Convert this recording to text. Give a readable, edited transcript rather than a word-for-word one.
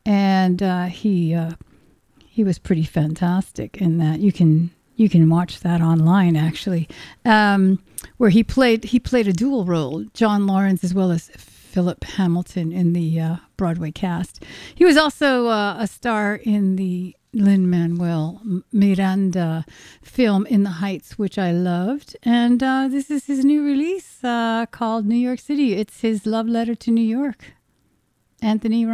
and he was pretty fantastic in that. You can watch that online actually, where he played a dual role, John Lawrence as well as Philip Hamilton in the Broadway cast. He was also a star in the Lin-Manuel Miranda film In the Heights, which I loved. And this is his new release called New York City. It's his love letter to New York. Anthony